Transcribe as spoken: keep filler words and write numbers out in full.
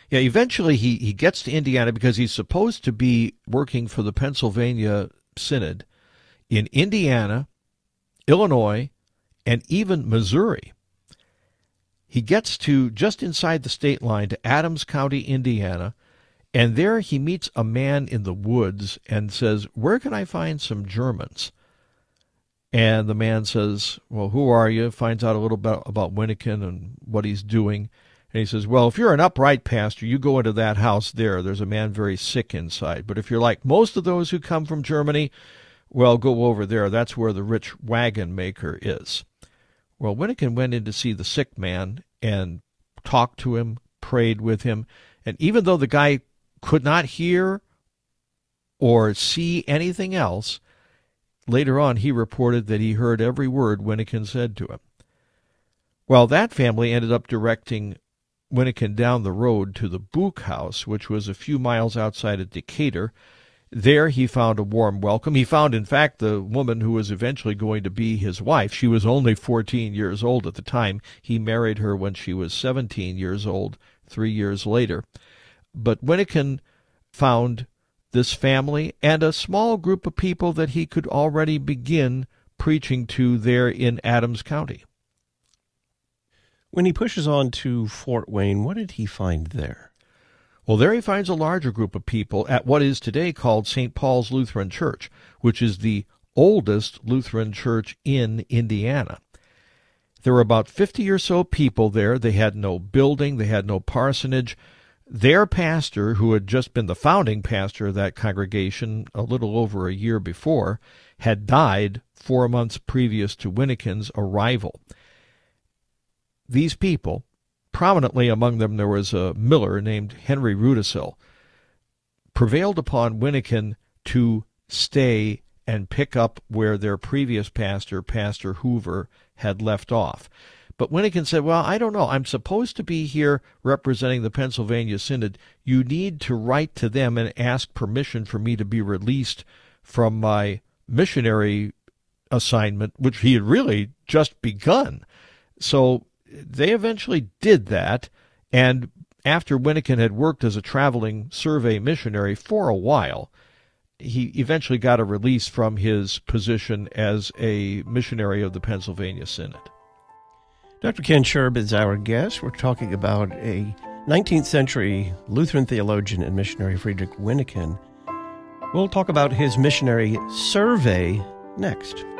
Yeah, eventually he, he gets to Indiana because he's supposed to be working for the Pennsylvania Synod in Indiana, Illinois, and even Missouri. He gets to just inside the state line to Adams County, Indiana, and there he meets a man in the woods and says, "Where can I find some Germans?" And the man says, "Well, who are you?" Finds out a little bit about Wyneken and what he's doing. And he says, "Well, if you're an upright pastor, you go into that house there. There's a man very sick inside. But if you're like most of those who come from Germany, well, go over there. That's where the rich wagon maker is." Well, Wyneken went in to see the sick man and talked to him, prayed with him. And even though the guy could not hear or see anything else, later on he reported that he heard every word Wyneken said to him. Well, that family ended up directing Wyneken down the road to the Buch House, which was a few miles outside of Decatur. There he found a warm welcome. He found, in fact, the woman who was eventually going to be his wife. She was only fourteen years old at the time. He married her when she was seventeen years old, three years later. But Wyneken found this family and a small group of people that he could already begin preaching to there in Adams County. When he pushes on to Fort Wayne, what did he find there? Well, there he finds a larger group of people at what is today called Saint Paul's Lutheran Church, which is the oldest Lutheran church in Indiana. There were about fifty or so people there. They had no building. They had no parsonage. Their pastor, who had just been the founding pastor of that congregation a little over a year before, had died four months previous to Wyneken's arrival. These people, prominently among them there was a miller named Henry Rudisill, prevailed upon Wyneken to stay and pick up where their previous pastor, Pastor Hoover, had left off. But Wyneken said, "Well, I don't know. I'm supposed to be here representing the Pennsylvania Synod. You need to write to them and ask permission for me to be released from my missionary assignment," which he had really just begun. So they eventually did that, and after Wyneken had worked as a traveling survey missionary for a while, he eventually got a release from his position as a missionary of the Pennsylvania Synod. Doctor Ken Sherb is our guest. We're talking about a nineteenth century Lutheran theologian and missionary, Friedrich Wyneken. We'll talk about his missionary survey next.